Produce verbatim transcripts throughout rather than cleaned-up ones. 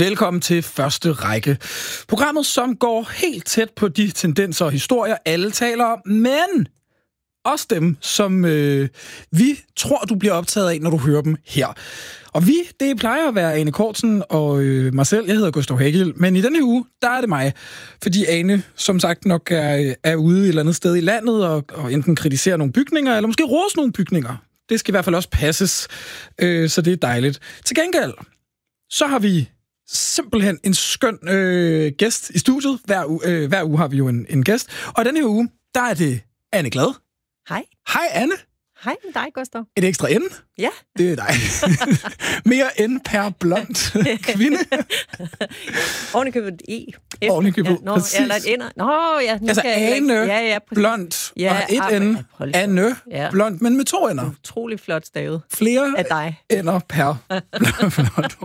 Velkommen til Første Række. Programmet, som går helt tæt på de tendenser og historier, alle taler om, men også dem, som øh, vi tror, du bliver optaget af, når du hører dem her. Og vi, det plejer at være Ane Cortzen og øh, mig selv. Jeg hedder Gustav Hagel, men i denne her uge, der er det mig. Fordi Ane, som sagt, nok er, er ude et eller andet sted i landet og, og enten kritiserer nogle bygninger, eller måske rose nogle bygninger. Det skal i hvert fald også passes, øh, så det er dejligt. Til gengæld, så har vi simpelthen en skøn øh, gæst i studiet. Hver uge, øh, hver uge har vi jo en, en gæst. Og denne her uge, der er det Anne Glad. Hej. Hej, Anne. Hej med dig, Gustav. Et ekstra N? Ja. Det er dig. Mere N per blond kvinde. Ovenikøbet E. Ovenikøbet, ja, nå, præcis. Ja, eller et N'er. Nå, ja. Nu altså kan jeg Ane, ja, ja, blond, ja, og et N, Anne, ja. blond, men med to N'er. Utrolig flot stavet. Flere af dig. N'er per blond.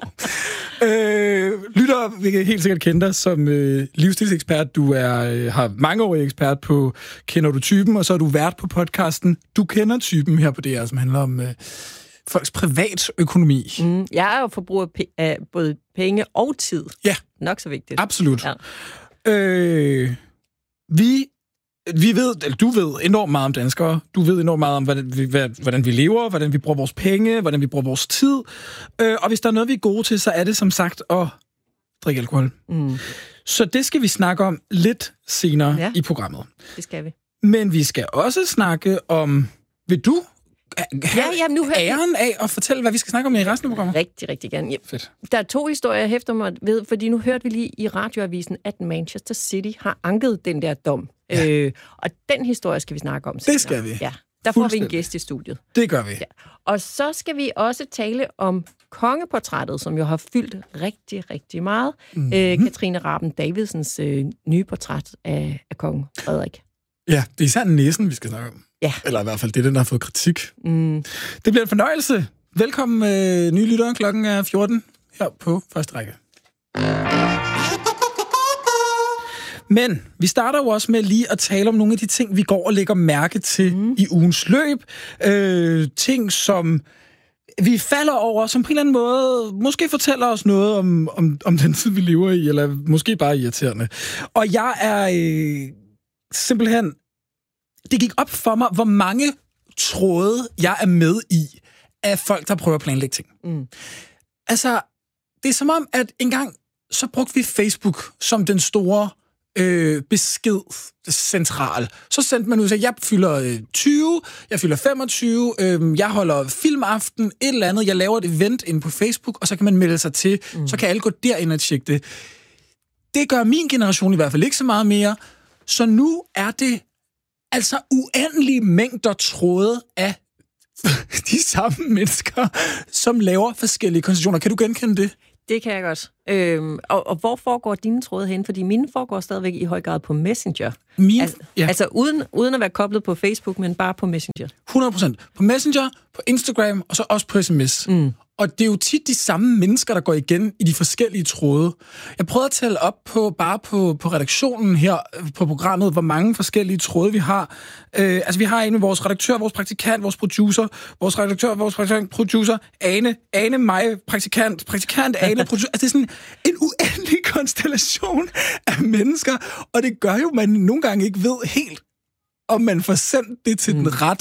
øh, lytter, vi kan helt sikkert kende dig som øh, livsstilsekspert. Du er, øh, har mangeårig ekspert på Kender du typen, og så er du vært på podcasten Du kender typen her på D R, som handler om øh, folks privatøkonomi. Mm, jeg er jo forbruger af både penge og tid. Ja. Nok så vigtigt. Absolut. Ja. Øh, vi, vi ved, eller du ved enormt meget om danskere. Du ved enormt meget om, hvordan vi, hvordan vi lever, hvordan vi bruger vores penge, hvordan vi bruger vores tid. Øh, og hvis der er noget, vi er gode til, så er det som sagt at drikke alkohol. Mm. Så det skal vi snakke om lidt senere ja. i programmet. Det skal vi. Men vi skal også snakke om... Vil du have ja, jamen, nu hører æren af at fortælle, hvad vi skal snakke om i resten af programmet? Rigtig, rigtig gerne. Ja. Fedt. Der er to historier, jeg hæfter mig ved, fordi nu hørte vi lige i radioavisen, at Manchester City har anket den der dom. Ja. Øh, og den historie skal vi snakke om senere. Det skal vi. Ja. Der får vi en gæst i studiet. Det gør vi. Ja. Og så skal vi også tale om kongeportrættet, som jo har fyldt rigtig, rigtig meget. Mm-hmm. Øh, Katrine Raben Davidsens øh, nye portræt af, af kongen Frederik. Ja, det er især næsen, vi skal snakke om. Ja. Eller i hvert fald det, den har fået kritik. Mm. Det bliver en fornøjelse. Velkommen, øh, nye lyttere. Klokken er fjorten her på Første Række. Men vi starter jo også med lige at tale om nogle af de ting, vi går og lægger mærke til mm. i ugens løb. Øh, ting, som vi falder over, som på en eller anden måde måske fortæller os noget om, om, om den tid, vi lever i, eller måske bare irriterende. Og jeg er øh, simpelthen... Det gik op for mig, hvor mange tråde jeg er med i af folk, der prøver at planlægge ting. Mm. Altså, det er som om, at engang så brugte vi Facebook som den store øh, beskedcentral. Så sendte man ud og sagde, jeg fylder øh, tyve, jeg fylder femogtyve, øh, jeg holder filmaften, et eller andet, jeg laver et event inde på Facebook, og så kan man melde sig til, mm. så kan alle gå derind og tjekke det. Det gør min generation i hvert fald ikke så meget mere. Så nu er det altså uendelige mængder tråde af de samme mennesker, som laver forskellige konstellationer. Kan du genkende det? Det kan jeg godt. Øhm, og, og hvor foregår dine tråde hen? Fordi mine foregår stadigvæk i høj grad på Messenger. Min, altså ja. altså uden, uden at være koblet på Facebook, men bare på Messenger. hundrede procent. På Messenger, på Instagram, og så også på sms. Mm. Og det er jo tit de samme mennesker, der går igen i de forskellige tråde. Jeg prøvede at tælle op på, bare på, på redaktionen her på programmet, hvor mange forskellige tråde vi har. Øh, altså vi har en med vores redaktør, vores praktikant, vores producer, vores redaktør, vores praktikant, producer, Ane, Ane, mig, praktikant, praktikant, Ane, producer. Altså det er sådan en uendelig konstellation af mennesker, og det gør jo, at man nogle gange ikke ved helt, om man får sendt det til mm. den rette.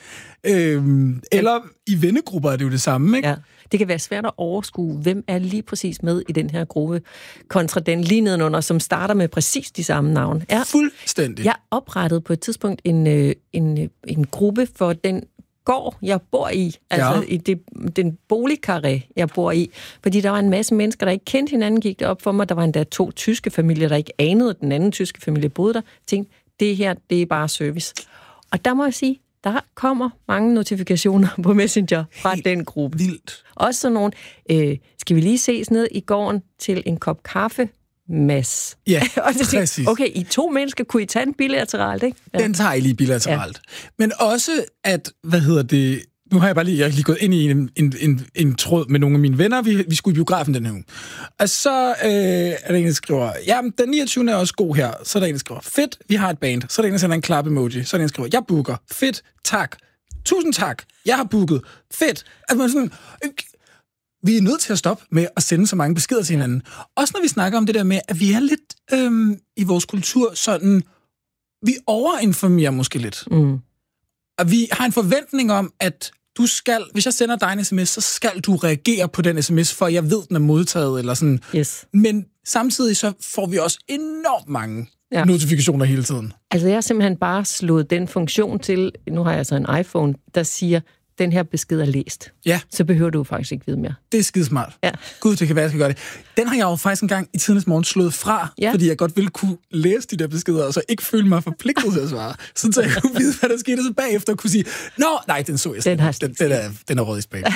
Øhm, eller i vennegrupper er det jo det samme, ikke? Ja. Det kan være svært at overskue, hvem er lige præcis med i den her gruppe, kontra den lige nedenunder, som starter med præcis de samme navne. Ja. Fuldstændig. Jeg oprettede på et tidspunkt en, en, en gruppe for den gård, jeg bor i, altså ja. i det, den boligkarré, jeg bor i, fordi der var en masse mennesker, der ikke kendte hinanden, gik det op for mig. Der var endda to tyske familier, der ikke anede, at den anden tyske familie boede der. Jeg tænkte, det her, det er bare service. Og der må jeg sige, der kommer mange notifikationer på Messenger fra helt den gruppe. Vildt. Også sådan nogle, øh, skal vi lige ses ned i gården til en kop kaffe, Mads? Ja, og så præcis. Tænkte, okay, I to mennesker, kunne I tage en bilateralt, ikke? Ja. Den tager I lige bilateralt. Ja. Men også, at, hvad hedder det, nu har jeg bare lige, jeg har lige gået ind i en, en, en, en tråd med nogle af mine venner, vi, vi skulle i biografen den her uge. Og så øh, er der en, der skriver, ja, den niogtyvende er også god her. Så er der en, der skriver, fedt, vi har et band. Så er der en, der sender en klap-emoji. Så er der en, der skriver, jeg booker. Fedt, tak. Tusind tak. Jeg har booket. Fedt. Altså man sådan, vi er nødt til at stoppe med at sende så mange beskeder til hinanden. Også når vi snakker om det der med, at vi er lidt øhm, i vores kultur sådan, vi overinformerer måske lidt. Mm. Og vi har en forventning om, at du skal, hvis jeg sender dig en sms, så skal du reagere på den sms, for jeg ved, den er modtaget, eller sådan. Yes. Men samtidig så får vi også enormt mange ja. notifikationer hele tiden. Altså, jeg har simpelthen bare slået den funktion til, nu har jeg så en iPhone, der siger, den her besked er læst. Ja. Så behøver du faktisk ikke vide mere. Det er skidesmart. Ja. Gud, det kan være, jeg skal gøre det. Den har jeg jo faktisk engang i tidens morgen slået fra, ja. fordi jeg godt ville kunne læse de der beskeder, og så ikke føle mig forpligtet til at svare. Sådan så jeg kunne vide, hvad der skete, så bagefter kunne sige, nå, nej, den så jeg den, har den, den, er, den er råd i spil.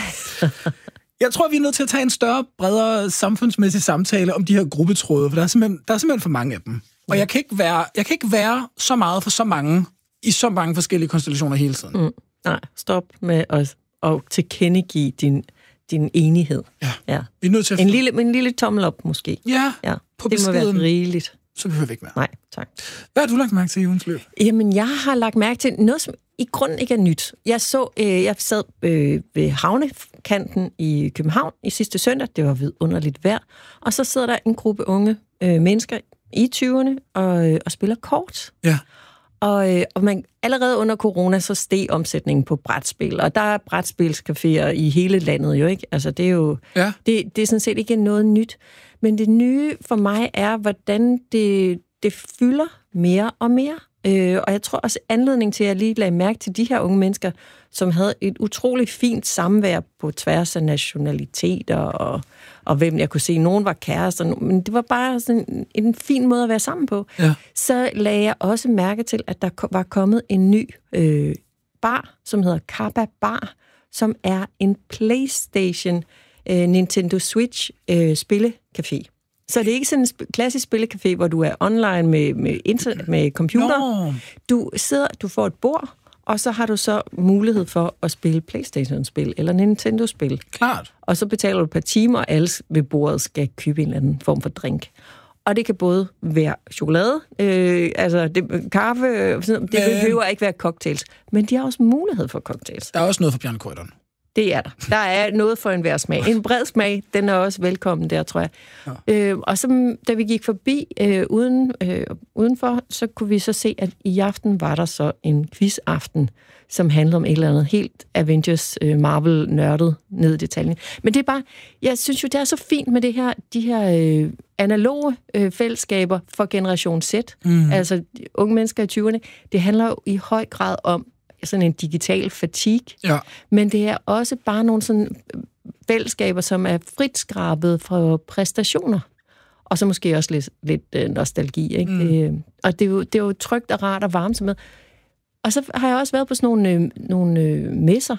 Jeg tror, vi er nødt til at tage en større, bredere samfundsmæssig samtale om de her gruppetråde, for der er simpelthen, der er simpelthen for mange af dem. Og jeg kan ikke være, jeg kan ikke være så meget for så mange, i så mange forskellige konstellationer hele tiden. Mm. Nej, stop med at, at tilkendegive din, din enighed. Ja. ja. Vi er nødt til at en, lille, en lille tommel op, måske. Ja, ja. på det beskeden. må være rigeligt. Så behøver vi ikke mere. Nej, tak. Hvad har du lagt mærke til i ugens løb? Jamen, jeg har lagt mærke til noget, som i grunden ikke er nyt. Jeg så, øh, jeg sad øh, ved havnekanten i København i sidste søndag. Det var vidunderligt vejr. Og så sidder der en gruppe unge øh, mennesker i tyverne og, øh, og spiller kort. Ja. Og, øh, og man, allerede under corona, så steg omsætningen på brætspil. Og der er brætspilscaféer i hele landet jo, ikke? Altså, det er jo... Ja. Det, det er sådan set ikke noget nyt. Men det nye for mig er, hvordan det, det fylder mere og mere. Øh, og jeg tror også, anledning til, at jeg lige lagde mærke til de her unge mennesker, som havde et utroligt fint samvær på tværs af nationaliteter, og, og hvem jeg kunne se. Nogen var kærester, men det var bare sådan en fin måde at være sammen på. Ja. Så lagde jeg også mærke til, at der var kommet en ny øh, bar, som hedder Kappa Bar, som er en PlayStation, øh, Nintendo Switch øh, spillecafé. Så det er ikke sådan en sp- klassisk spillecafé, hvor du er online med, med, internet, med computer. No. Du sidder, du får et bord, og så har du så mulighed for at spille PlayStation-spil eller Nintendo-spil. Klart. Og så betaler du per time, og alle ved bordet skal købe en eller anden form for drink. Og det kan både være chokolade, øh, altså det, kaffe, det behøver ikke være cocktails, men de har også mulighed for cocktails. Der er også noget for Bjørn Køjderen. Det er der. Der er noget for enhver smag. En bred smag, den er også velkommen der, tror jeg. Ja. Øh, og så, da vi gik forbi øh, uden, øh, udenfor, så kunne vi så se, at i aften var der så en quizaften, som handlede om et eller andet helt Avengers, øh, Marvel-nørdet ned i detaljen. Men det er bare, jeg synes jo, det er så fint med det her, de her øh, analoge øh, fællesskaber for generation Z. Mm. Altså unge mennesker i tyverne. Det handler jo i høj grad om sådan en digital fatigue, ja. Men det er også bare nogle sådan fællesskaber, som er frit skrabet fra præstationer, og så måske også lidt, lidt nostalgi, ikke? Mm. Det, og det er, jo, det er jo trygt og rart og varmt med. Og så har jeg også været på sådan nogle, øh, nogle øh, messer.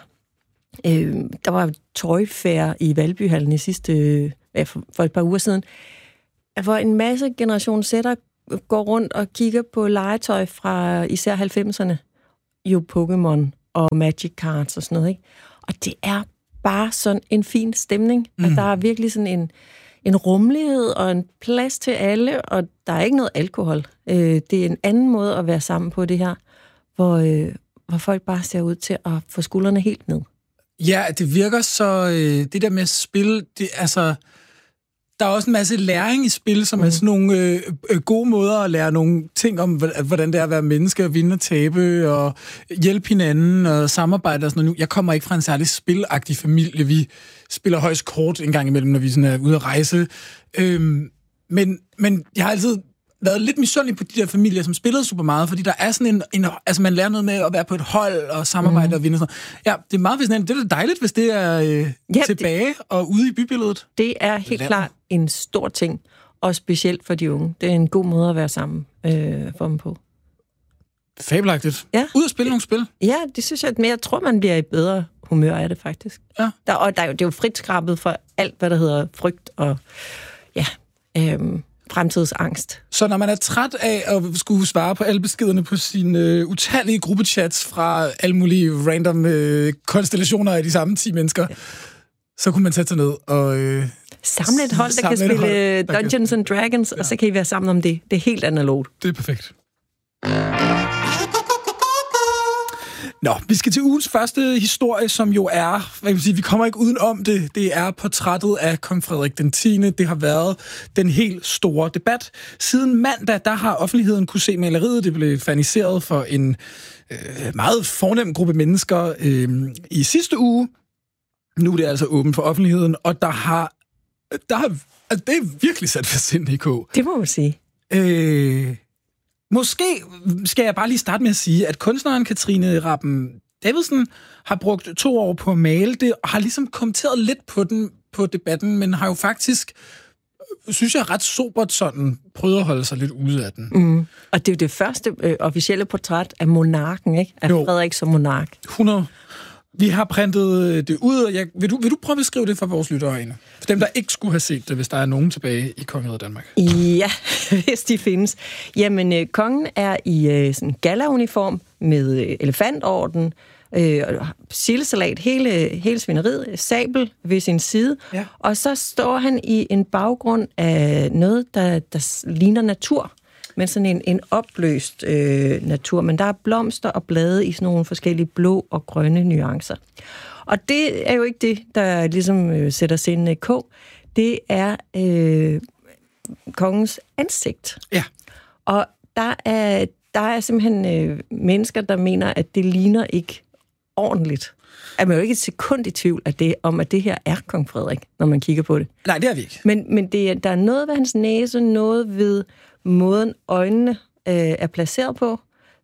Øh, der var Toy Fair i Valbyhallen i sidste, øh, for, for et par uger siden, hvor en masse generation Z'er går rundt og kigger på legetøj fra især halvfemserne, jo Pokémon og Magic Cards og sådan noget, ikke? Og det er bare sådan en fin stemning, mm. at der er virkelig sådan en, en rummelighed og en plads til alle, og der er ikke noget alkohol. Øh, det er en anden måde at være sammen på det her, hvor, øh, hvor folk bare ser ud til at få skuldrene helt ned. Ja, det virker så... Øh, det der med at spille, det, altså... Der er også en masse læring i spil, som mm. er sådan nogle øh, øh, gode måder at lære nogle ting om, hvordan det er at være menneske, og vinde og tabe, og hjælpe hinanden, og samarbejde og sådan noget. Jeg kommer ikke fra en særlig spilagtig familie. Vi spiller højst kort en gang imellem, når vi sådan er ude at rejse. Øhm, men, men jeg har altid været lidt misundelig på de der familier, som spillede super meget, fordi der er sådan en, en... Altså, man lærer noget med at være på et hold, og samarbejde mm. og vinde og sådan noget. Ja, det er meget fascinerende. Det er da dejligt, hvis det er øh, ja, tilbage det, og ude i bybilledet. Det er helt Land. klart en stor ting, og specielt for de unge. Det er en god måde at være sammen øh, for dem på. Fabelagtigt. Ja. Ud at spille nogle spil. Ja, det synes jeg, men jeg tror, man bliver i bedre humør af det, faktisk. Ja. Der, og der er jo, det er jo frit skrabet for alt, hvad der hedder frygt og ja, øh, fremtidsangst. Så når man er træt af at skulle svare på alle beskederne på sine uh, utallige gruppechats fra alle mulige random uh, konstellationer af de samme ti mennesker, ja. Så kunne man sætte sig ned og... Uh, samle et hold, der kan spille hold, der Dungeons kan... and Dragons, ja. Og så kan I være sammen om det. Det er helt analogt. Det er perfekt. Nå, vi skal til ugens første historie, som jo er, hvad kan man sige, vi kommer ikke uden om det, det er portrættet af kong Frederik den tiende. Det har været den helt store debat. Siden mandag, der har offentligheden kunne se maleriet. Det blev faniseret for en øh, meget fornem gruppe mennesker øh, i sidste uge. Nu er det altså åbent for offentligheden, og der har, der har altså, det er virkelig sat for sind i kog. Det må man sige. Øh... Måske skal jeg bare lige starte med at sige, at kunstneren Katrine Rappen Davidsen har brugt to år på at male det, og har ligesom kommenteret lidt på den på debatten, men har jo faktisk, synes jeg, ret sobert sådan, prøvet at holde sig lidt ude af den. Mm. Og det er jo det første øh, officielle portræt af monarken, ikke? Af jo. Frederik som monark. hundrede. Vi har printet det ud, og jeg, vil, du, vil du prøve at beskrive det for vores lyttere, Ane? For dem, der ikke skulle have set det, hvis der er nogen tilbage i Kongeriget Danmark. Ja, hvis de findes. Jamen, øh, kongen er i øh, sådan en gala-uniform med øh, elefantorden, øh, sildesalat, hele, hele svineriet, sabel ved sin side, ja. Og så står han i en baggrund af noget, der, der ligner natur, men sådan en, en opløst øh, natur. Men der er blomster og blade i sådan nogle forskellige blå og grønne nuancer. Og det er jo ikke det, der ligesom øh, sætter sindene i kog. Det er øh, kongens ansigt. Ja. Og der er, der er simpelthen øh, mennesker, der mener, at det ligner ikke ordentligt. Er man jo ikke et sekund i tvivl af det, om, at det her er kong Frederik, når man kigger på det. Nej, det er vi ikke. Men, men det, der er noget ved hans næse, noget ved måden øjnene øh, er placeret på.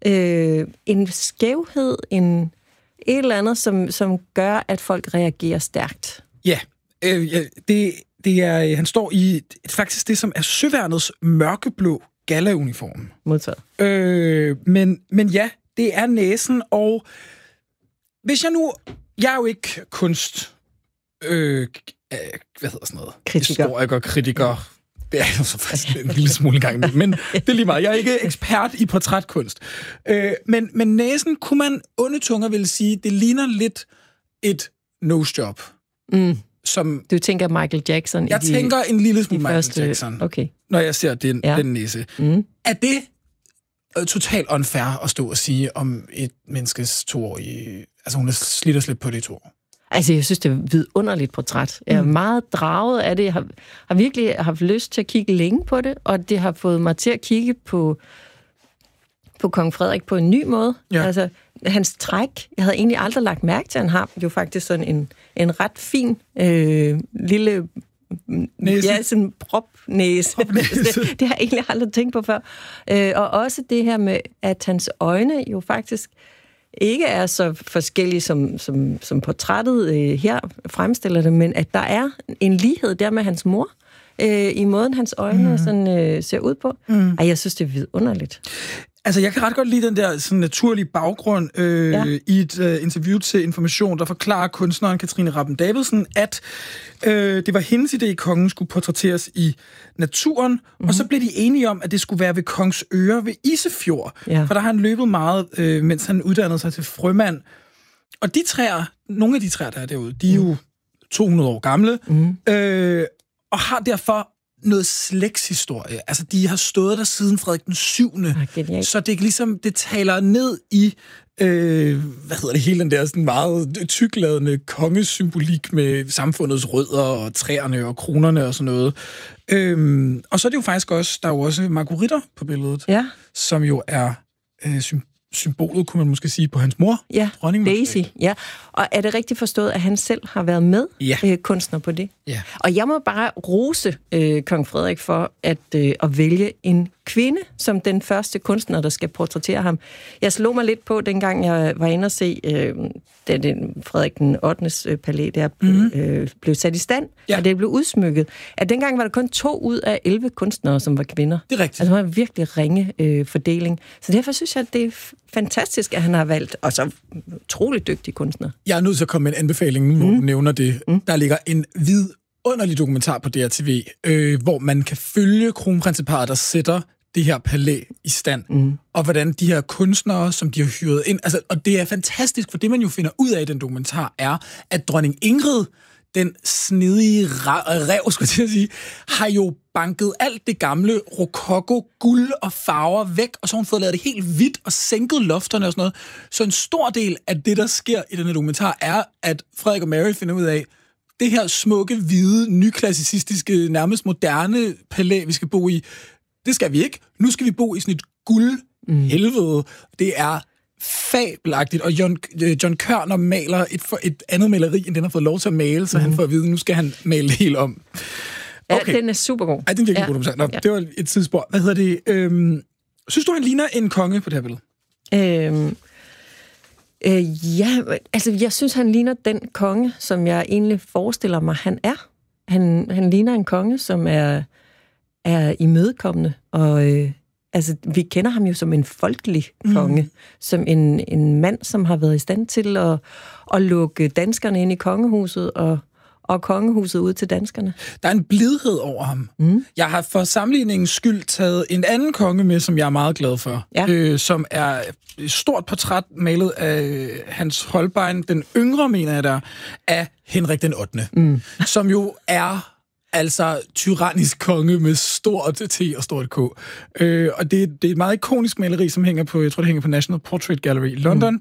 Øh, en skævhed, en et eller andet, som, som gør, at folk reagerer stærkt. Ja, øh, ja det, det er, han står i faktisk det, som er søværnets mørkeblå gala-uniform. Modtaget. Øh, men, men ja, det er næsen, og hvis jeg nu... Jeg er jo ikke kunst... Øh, hvad hedder sådan noget? Kritiker. Historiker, kritiker... Det er jo så faktisk en lille smule gang med, men det er lige meget. Jeg er ikke ekspert i portrætkunst. Øh, men, men næsen, kunne man onde tunger vil sige, det ligner lidt et nose-job. Mm. Som, du tænker Michael Jackson? Jeg i de, tænker en lille smule Michael første, Jackson, okay. når jeg ser den, ja. den næse. Mm. Er det uh, totalt unfair at stå og sige om et menneskes toårige... Altså, hun er slidt og slidt på det i to år. Altså, jeg synes, det er et vidunderligt portræt. Jeg er mm. meget draget af det. Jeg har, har virkelig haft lyst til at kigge længe på det, og det har fået mig til at kigge på, på kong Frederik på en ny måde. Ja. Altså, hans træk, jeg havde egentlig aldrig lagt mærke til, han har jo faktisk sådan en, en ret fin øh, lille... Næse. Ja, sådan en propnæse. Propnæse. det, det har jeg egentlig aldrig tænkt på før. Øh, og også det her med, at hans øjne jo faktisk ikke er så forskellige, som, som, som portrættet øh, her fremstiller det, men at der er en lighed der med hans mor, øh, i måden hans øjne mm. sådan, øh, ser ud på. Mm. Ej, jeg synes, det er vidunderligt. Altså, jeg kan ret godt lide den der sådan naturlige baggrund øh, ja. i et uh, interview til Information, der forklarer kunstneren Katrine Rappen Davidsen, at øh, det var hendes idé, at kongen skulle portrætteres i naturen, mm-hmm. og så blev de enige om, at det skulle være ved Kongsøre ved Isefjord, ja. For der har han løbet meget, øh, mens han uddannede sig til frømand. Og de træer, nogle af de træer, der er derude, de er mm. jo to hundrede år gamle, mm. øh, og har derfor noget slægtshistorie. Altså, de har stået der siden Frederik den syvende. Ah, så det er ligesom, det taler ned i, øh, hvad hedder det, hele den der sådan meget tykladende kongesymbolik med samfundets rødder og træerne og kronerne og sådan noget. Øhm, og så er det jo faktisk også, der er jo også marguritter på billedet, ja. Som jo er øh, symbolik. Symbolet, kunne man måske sige, på hans mor, ja, dronning Daisy. Ja. Og er det rigtigt forstået, at han selv har været med ja. øh, kunstner på det? Ja. Og jeg må bare rose øh, kong Frederik for at, øh, at vælge en kvinde som den første kunstner, der skal portrættere ham. Jeg slog mig lidt på, dengang jeg var inde og se, øh, da den Frederik den ottendes Øh, palæ der blev, mm-hmm. øh, blev sat i stand, ja. Og det blev udsmykket, at dengang var der kun to ud af elleve kunstnere, som var kvinder. Det er rigtigt. Altså, det var en virkelig ringe øh, fordeling. Så derfor synes jeg, at det er fantastisk, at han har valgt, og så utroligt dygtig kunstner. Jeg er nødt til at komme med en anbefaling, nu, hvor mm. du nævner det. Mm. Der ligger en vidunderlig dokumentar på D R T V, øh, hvor man kan følge kronprinseparret, der sætter det her palæ i stand, mm. og hvordan de her kunstnere, som de har hyret ind, altså, og det er fantastisk, for det man jo finder ud af i den dokumentar, er, at dronning Ingrid, den snedige rev, skulle jeg sige, har jo banket alt det gamle rokoko, guld og farver væk, og så har hun fået lavet det helt hvidt og sænket lofterne og sådan noget. Så en stor del af det, der sker i den her dokumentar, er, at Frederik og Mary finder ud af, det her smukke, hvide, nyklassicistiske, nærmest moderne palæ, vi skal bo i, det skal vi ikke. Nu skal vi bo i sådan et guldhelvede. Mm. Det er fabelagtigt, og John, John Kørner maler et, for, et andet maleri, end den har fået lov til at male, så mm. han får at vide, nu skal han male det helt om. Okay. Ja, den er super god. Ej, den er virkelig ja. god. Nå, ja. Det var et tidsspor. Hvad hedder det? Øhm, synes du, han ligner en konge på det her billede? Øhm, øh, ja, altså jeg synes, han ligner den konge, som jeg egentlig forestiller mig, han er. Han, han ligner en konge, som er, er imødekommende, og øh, altså, vi kender ham jo som en folkelig konge, mm. som en, en mand, som har været i stand til at, at lukke danskerne ind i kongehuset, og, og kongehuset ud til danskerne. Der er en blidhed over ham. Mm. Jeg har for sammenligningens skyld taget en anden konge med, som jeg er meget glad for, ja. øh, som er et stort portræt malet af Hans Holbein, den yngre, mener jeg der, af Henrik den ottende. Mm. Som jo er altså tyrannisk konge med stort T og stort K. Øh, og det, det er et meget ikonisk maleri, som hænger på, jeg tror, det hænger på National Portrait Gallery i London. Mm.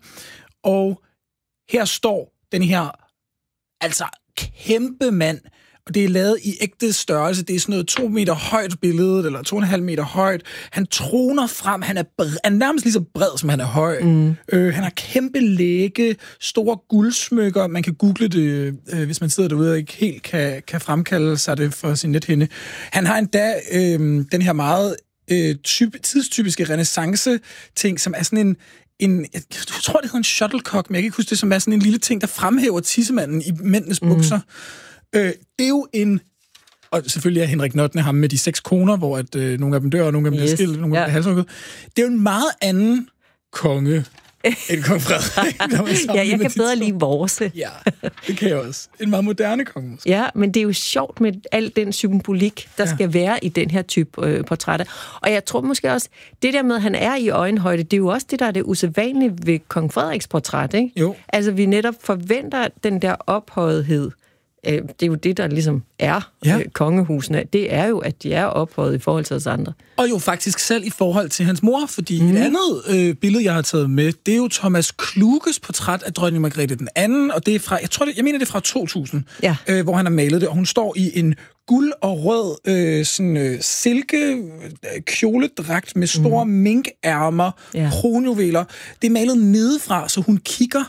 Og her står den her, altså kæmpe mand, og det er lavet i ægte størrelse. Det er sådan noget to meter højt billede, eller to og en halv meter højt. Han troner frem, han er, bred, han er nærmest lige så bred, som han er høj. Mm. Øh, han har kæmpe lægge, store guldsmykker. Man kan google det, øh, hvis man sidder derude og ikke helt kan, kan fremkalde sig det for sin nethinde. Han har endda øh, den her meget øh, typ, tidstypiske renaissance-ting, som er sådan en En, jeg tror, det hedder en shuttlecock, men jeg kan ikke huske det, som er sådan en lille ting, der fremhæver tissemanden i mændenes bukser. Mm. Øh, det er jo en... Og selvfølgelig er Henrik den ottende ham med de seks koner, hvor at, øh, nogle af dem dør, og nogle af dem yes. bliver skilt, nogle af dem bliver halshugget. Det er jo en meget anden konge end kong Frederik. Ja, jeg kan bedre lide vores. Ja, det kan jeg også. En meget moderne konge måske. Ja, men det er jo sjovt med al den symbolik, der ja. skal være i den her type øh, portrætter. Og jeg tror måske også, det der med, at han er i øjenhøjde, det er jo også det, der er det usædvanlige ved kong Frederiks portræt, ikke? Jo. Altså, vi netop forventer den der ophøjethed. Det er jo det, der ligesom er ja. kongehusene. Det er jo, at de er ophøjet i forhold til os andre. Og jo faktisk selv i forhold til hans mor, fordi mm. et andet øh, billede, jeg har taget med, det er jo Thomas Kluges portræt af dronning Margrethe den anden, og det er fra, jeg tror, det, jeg mener, det er fra to tusind, ja. øh, hvor han har malet det, og hun står i en guld og rød øh, sådan, øh, silke øh, kjoledragt med store mm. minkærmer, ja. kronjuveler. Det er malet nedefra, så hun kigger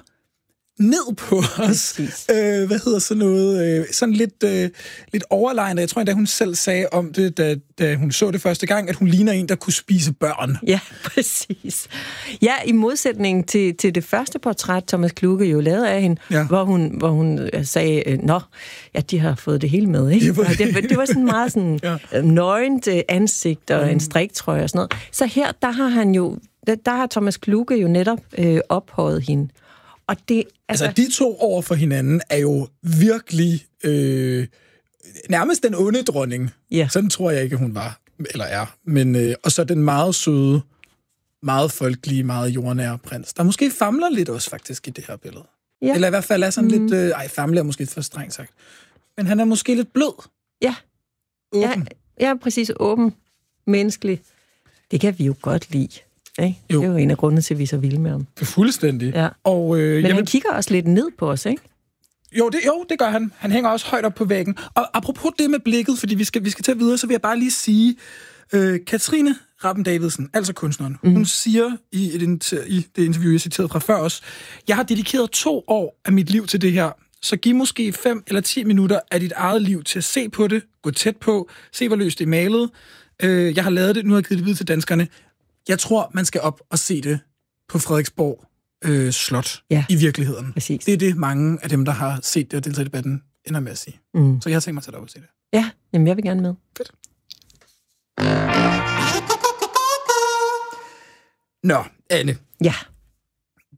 ned på os. Øh, hvad hedder sådan noget? Øh, sådan lidt, øh, lidt overlegnet. Jeg tror endda, hun selv sagde om det, da, da hun så det første gang, at hun ligner en, der kunne spise børn. Ja, præcis. Ja, i modsætning til, til det første portræt, Thomas Kluge jo lavede af hende, ja. hvor, hun, hvor hun sagde, nå, ja, de har fået det hele med, ikke? Det, det, det var sådan meget sådan ja. nøgent ansigt og mm. en striktrøje og sådan noget. Så her, der har han jo, der, der har Thomas Kluge jo netop øh, ophøjet hende. Og det, altså... altså, de to over for hinanden er jo virkelig øh, nærmest den onde dronning. Ja. Sådan tror jeg ikke, hun var, eller er. Men, øh, og så den meget søde, meget folkelige, meget jordnære prins, der måske famler lidt også faktisk i det her billede. Ja. Eller i hvert fald er sådan mm. lidt... Øh, ej, famler er måske for strengt sagt. Men han er måske lidt blød. Ja. Åben. Ja, ja, præcis. Åben. Menneskelig. Det kan vi jo godt lide. Ikke? Det er jo en af grundene til, at vi er så vilde med ham. Fuldstændig. Ja. Og, øh, Men jamen, han kigger også lidt ned på os, ikke? Jo det, jo, det gør han. Han hænger også højt op på væggen. Og apropos det med blikket, fordi vi skal, vi skal tage videre, så vil jeg bare lige sige, øh, Katrine Rappen Davidsen, altså kunstneren, mm. hun siger i, et, i det interview, jeg citerede fra før os, jeg har dedikeret to år af mit liv til det her, så giv måske fem eller ti minutter af dit eget liv til at se på det, gå tæt på, se hvor løst det er malet. Øh, jeg har lavet det, nu har jeg givet det videre til danskerne. Jeg tror, man skal op og se det på Frederiksborg øh, Slot ja, i virkeligheden. Præcis. Det er det, mange af dem, der har set det og deltaget i debatten, ender med at sige. Mm. Så jeg har tænkt mig at tage op og se det. Ja, jamen jeg vil gerne med. Fedt. Nå, Anne. Ja.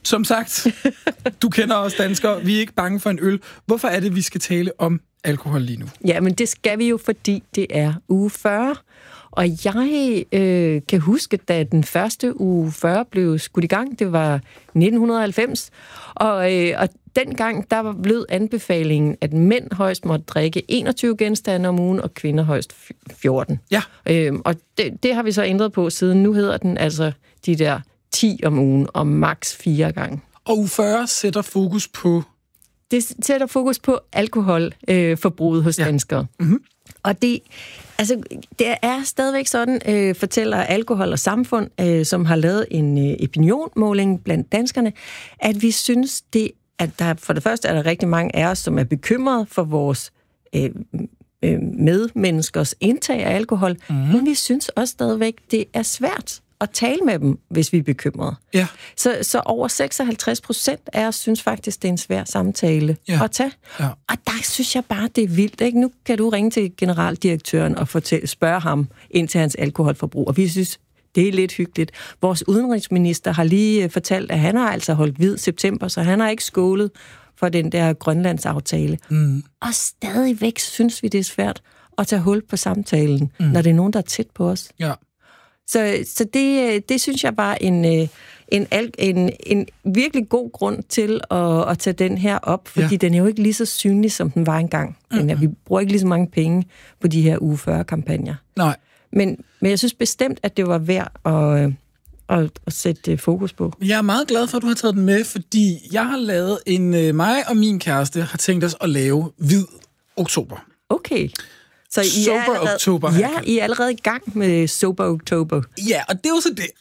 Som sagt, du kender os danskere. Vi er ikke bange for en øl. Hvorfor er det, vi skal tale om alkohol lige nu? Ja, men det skal vi jo, fordi det er uge fyrre. Og jeg øh, kan huske, da den første uge fyrre blev skudt i gang, det var nitten halvfems, og, øh, og dengang der var blevet anbefalingen, at mænd højst måtte drikke enogtyve genstande om ugen, og kvinder højst fjorten. Ja. Øhm, og det, det har vi så ændret på siden. Nu hedder den altså de der ti om ugen, og maks fire gange. Og uge fyrre sætter fokus på... Det sætter fokus på alkoholforbruget øh, hos ja. danskere. Mm-hmm. Og det, altså, det er stadigvæk sådan, øh, fortæller Alkohol og Samfund, øh, som har lavet en øh, opinionmåling blandt danskerne, at vi synes, det, at der for det første er der rigtig mange af os, som er bekymrede for vores øh, øh, medmenneskers indtag af alkohol, mm. men vi synes også stadigvæk, det er svært at tale med dem, hvis vi er bekymrede. Ja. Så, så over seksoghalvtreds procent af os synes faktisk, det er en svær samtale ja. at tage. Ja. Og der synes jeg bare, det er vildt. Ikke? Nu kan du ringe til generaldirektøren og fortælle, spørge ham ind til hans alkoholforbrug, og vi synes, det er lidt hyggeligt. Vores udenrigsminister har lige fortalt, at han har altså holdt hvid september, så han har ikke skålet for den der Grønlandsaftale. Mm. Og stadigvæk synes vi, det er svært at tage hul på samtalen, mm. når det er nogen, der er tæt på os. Ja. Så, så det, det synes jeg var en, en, en, en virkelig god grund til at, at tage den her op, fordi ja. den er jo ikke lige så synlig, som den var engang. Mm-hmm. Den er, vi bruger ikke lige så mange penge på de her uge fyrre-kampagner. Nej. Men, men jeg synes bestemt, at det var værd at, at, at sætte fokus på. Jeg er meget glad for, at du har taget den med, fordi jeg har lavet en... Mig og min kæreste har tænkt os at lave hvid oktober. Okay. Så I Sober er allerede, Oktober. Ja, I er allerede i gang med Sober Oktober. Ja, og det er jo så det.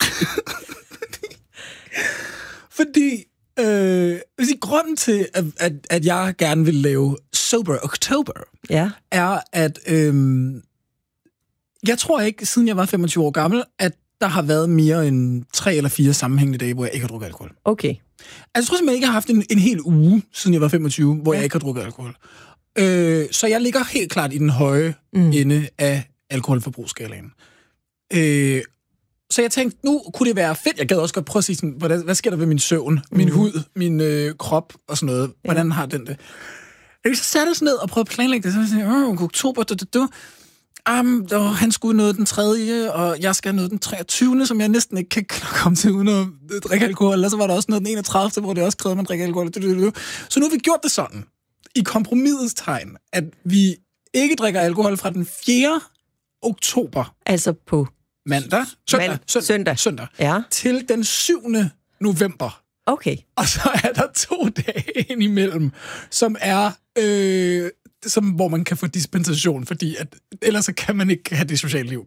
Fordi øh, sige, grunden til, at, at, at jeg gerne vil lave Sober Oktober, ja. er, at øh, jeg tror ikke, siden jeg var femogtyve år gammel, at der har været mere end tre eller fire sammenhængende dage, hvor jeg ikke har drukket alkohol. Okay. Altså, jeg tror simpelthen ikke, jeg har haft en, en hel uge, siden jeg var femogtyve, hvor ja. jeg ikke har drukket alkohol. Øh, så jeg ligger helt klart i den høje mm. ende af alkoholforbrugsskalaen. Øh, så jeg tænkte, nu kunne det være fedt. Jeg gad også godt prøve at sige, sådan, hvordan, hvad sker der ved min søvn, min mm. hud, min øh, krop og sådan noget. Hvordan ja. har den det? Jeg så satte jeg sådan ned og prøvede at planlægge det. Så jeg sagde, åh, oktober, du, du, du. Um, der, han skulle noget den tredje, og jeg skal noget den treogtyvende, som jeg næsten ikke kan komme til uden at drikke alkohol. Og så var der også noget den enogtredivte, hvor det også krævede, at man drikker alkohol. Så nu har vi gjort det sådan, i kompromisets tegn, at vi ikke drikker alkohol fra den fjerde oktober. Altså på mandag, søndag, Man- søndag, søndag. søndag ja. til den syvende november. Okay. Og så er der to dage indimellem, som er, øh, som, hvor man kan få dispensation, fordi at, ellers så kan man ikke have det sociale liv.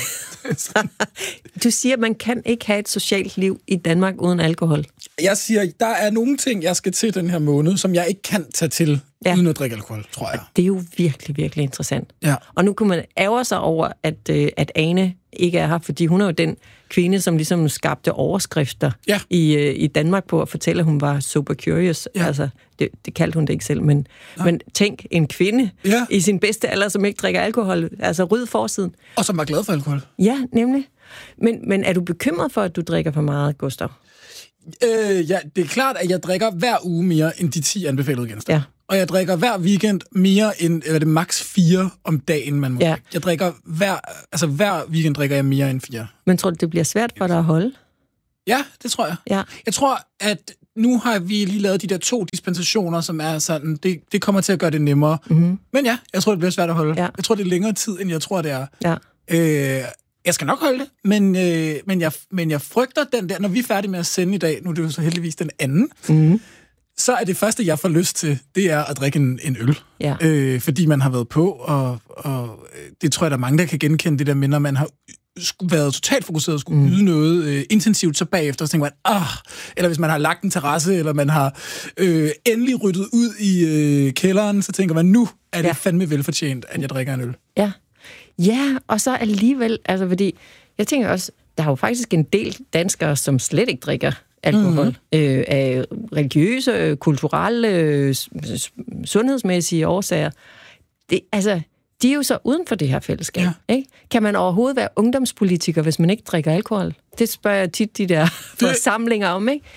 Du siger, at man kan ikke have et socialt liv i Danmark uden alkohol. Jeg siger, der er nogle ting, jeg skal til den her måned, som jeg ikke kan tage til ja. uden at drikke alkohol, tror jeg. Det er jo virkelig, virkelig interessant. Ja. Og nu kunne man ærge sig over, at, at Ane ikke er her, fordi hun er jo den kvinde, som ligesom skabte overskrifter ja. i, i Danmark på at fortælle, at hun var super curious. Ja. Altså, det, det kaldte hun det ikke selv, men, men tænk, en kvinde ja. i sin bedste alder, som ikke drikker alkohol, altså ryd forsiden. Og som var glad for alkohol. Ja, nemlig. Men, men er du bekymret for, at du drikker for meget, Gustav? Øh, ja, det er klart, at jeg drikker hver uge mere end de ti anbefalede genstande. Ja. Og jeg drikker hver weekend mere end, eller det maks fire om dagen, man må ja. drikke. Jeg drikker hver, altså hver weekend drikker jeg mere end fire. Men tror du, det bliver svært for dig at holde? Ja, det tror jeg. Ja. Jeg tror, at nu har vi lige lavet de der to dispensationer, som er sådan, det, det kommer til at gøre det nemmere. Mm-hmm. Men ja, jeg tror, det bliver svært at holde. Ja. Jeg tror, det er længere tid, end jeg tror, det er. Ja. Øh, jeg skal nok holde det, men, øh, men, jeg, men jeg frygter den der, når vi er færdige med at sende i dag, nu er det jo så heldigvis den anden, mm-hmm. så er det første, jeg får lyst til, det er at drikke en, en øl. Ja. Øh, fordi man har været på, og, og det tror jeg, der er mange, der kan genkende det der med, når man har været totalt fokuseret og skulle mm. yde noget øh, intensivt, så bagefter så tænker man, ah, eller hvis man har lagt en terrasse, eller man har øh, endelig ryddet ud i øh, kælderen, så tænker man, nu er det ja. fandme velfortjent, at jeg drikker en øl. Ja. Ja, og så alligevel, altså fordi, jeg tænker også, der er jo faktisk en del danskere, som slet ikke drikker alkohol, mm-hmm. øh, af religiøse, kulturelle, sundhedsmæssige årsager. Det, altså, de er jo så uden for det her fællesskab. Ja. Ikke? Kan man overhovedet være ungdomspolitiker, hvis man ikke drikker alkohol? Det spørger jeg tit de der forsamlinger om, ikke?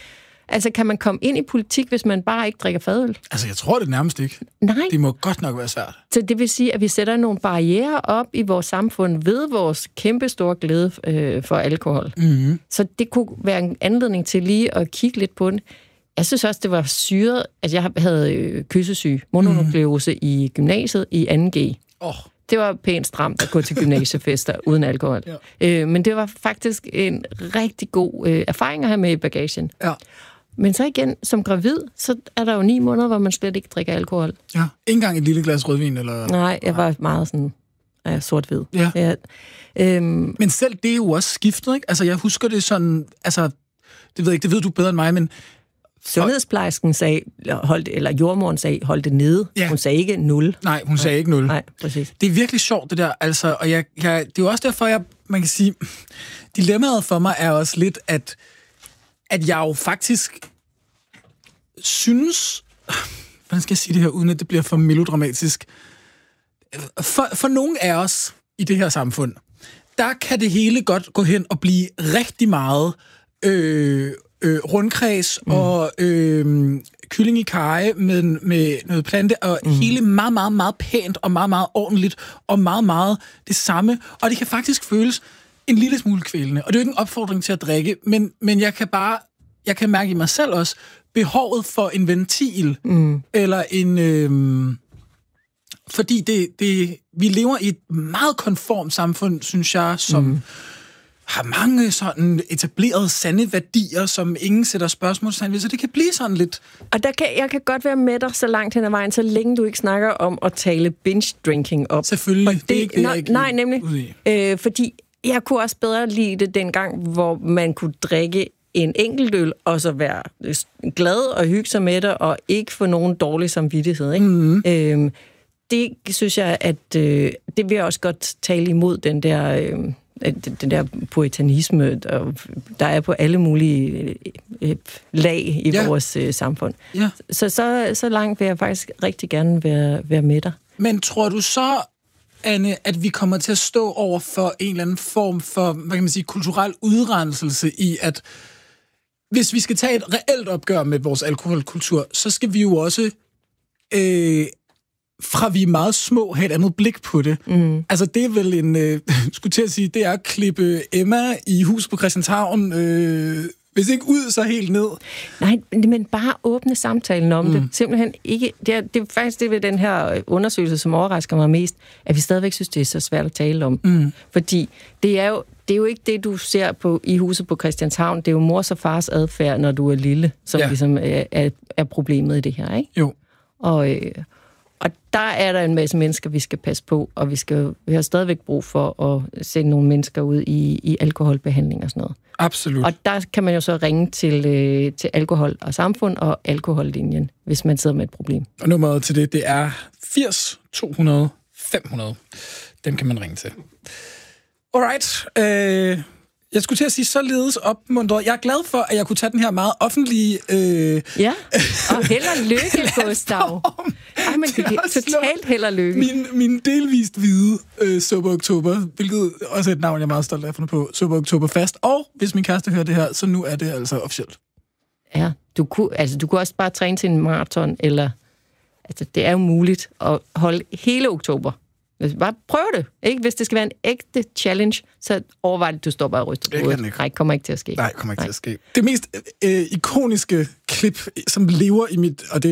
Altså, kan man komme ind i politik, hvis man bare ikke drikker fadøl? Altså, jeg tror det nærmest ikke. Nej. Det må godt nok være svært. Så det vil sige, at vi sætter nogle barrierer op i vores samfund ved vores kæmpe store glæde øh, for alkohol. Mm-hmm. Så det kunne være en anledning til lige at kigge lidt på den. Jeg synes også, det var syret, at jeg havde øh, kyssesyge, mononukleose mm. i gymnasiet i anden G. Oh. Det var pænt stramt at gå til gymnasiefester uden alkohol. Ja. Øh, men det var faktisk en rigtig god øh, erfaring at have med i bagagen. Ja. Men så igen, som gravid, så er der jo ni måneder, hvor man slet ikke drikker alkohol. Ja. Ikke engang et lille glas rødvin? Eller... Nej, jeg var meget sådan ja, sort-hvid. Ja. Ja. Øhm... Men selv det er jo også skiftet, ikke? Altså, jeg husker det sådan... Altså, det ved, ikke, det ved du bedre end mig, men... Sundhedsplejersken sagde, hold, eller jordmoren sagde, hold det nede. Ja. Hun sagde ikke nul. Nej, hun sagde ikke nul. Nej, præcis. Det er virkelig sjovt, det der. Altså, og jeg, jeg, det er jo også derfor, jeg, man kan sige, dilemmaet for mig er også lidt, at, at jeg jo faktisk synes, hvordan skal jeg sige det her, uden at det bliver for melodramatisk, for, for nogle af os i det her samfund, der kan det hele godt gå hen og blive rigtig meget øh, øh, rundkreds mm. og øh, kylling i karry med, med noget plante, og mm. hele meget, meget, meget pænt og meget, meget ordentligt, og meget, meget det samme. Og det kan faktisk føles en lille smule kvælende. Og det er jo ikke en opfordring til at drikke, men, men jeg kan bare, jeg kan mærke i mig selv også, behovet for en ventil, mm. eller en... Øh, fordi det, det, vi lever i et meget konformt samfund, synes jeg, som mm. har mange sådan etablerede sande værdier, som ingen sætter spørgsmålstegn ved, så det kan blive sådan lidt... Og der kan, jeg kan godt være med dig så langt hen ad vejen, så længe du ikke snakker om at tale binge-drinking op. Selvfølgelig, det, det er ikke det, nej, jeg ikke nej, nemlig. Øh, fordi jeg kunne også bedre lide det dengang, hvor man kunne drikke en enkelt øl, og så være glad og hygge sig med det, og ikke få nogen dårlig samvittighed. Ikke? Mm. Øh, det synes jeg, at øh, det vil jeg også godt tale imod, den der, øh, den der puritanisme, der, der er på alle mulige øh, lag i ja. vores øh, samfund. Ja. Så, så, så langt vil jeg faktisk rigtig gerne være, være med dig. Men tror du så, Anne, at vi kommer til at stå over for en eller anden form for, hvad kan man sige, kulturel udrenselse i, at hvis vi skal tage et reelt opgør med vores alkoholkultur, så skal vi jo også... Øh, fra vi er meget små, have et andet blik på det. Mm. Altså, det er vel en... Øh, skulle til at sige, det er at klippe Emma i hus på Christianshavn, øh, hvis ikke ud, så helt ned. Nej, men bare åbne samtalen om mm. det. Simpelthen ikke... Det er, det er faktisk det ved den her undersøgelse, som overrasker mig mest, at vi stadigvæk synes, det er så svært at tale om. Mm. Fordi det er jo... Det er jo ikke det, du ser på, i huset på Christianshavn. Det er jo mors og fars adfærd, når du er lille, som ja. ligesom er, er, er problemet i det her, ikke? Jo. Og... Øh, Og der er der en masse mennesker, vi skal passe på, og vi, skal, vi har stadigvæk brug for at sende nogle mennesker ud i, i alkoholbehandling og sådan noget. Absolut. Og der kan man jo så ringe til, øh, til Alkohol og Samfund og Alkohollinjen, hvis man sidder med et problem. Og nummeret til det, det er firs to hundrede fem hundrede. Dem kan man ringe til. Alright. Øh, jeg skulle til at sige således opmuntret. Jeg er glad for, at jeg kunne tage den her meget offentlige... Øh, ja, og held og lykke, Gustav. Ej, men det er totalt held og lykke. Min, min delvist hvide øh, Sober Oktober, hvilket også er et navn, jeg er meget stolt af at finde på, Sober Oktober fast. Og hvis min kæreste hører det her, så nu er det altså officielt. Ja, du kunne, altså, du kunne også bare træne til en maraton, eller... Altså, det er jo muligt at holde hele oktober. Bare prøv det, ikke? Hvis det skal være en ægte challenge, så overvej det, du står bare og ryster på hovedet. Nej, kommer ikke til at ske. Nej, kommer ikke Nej. til at ske. Det mest øh, ikoniske klip, som lever i mit... Og det